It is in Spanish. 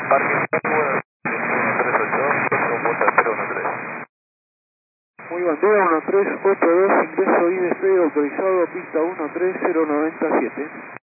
Parking 138, con 013. Muy bandera 1382, ingreso IDF autorizado, pista 13097.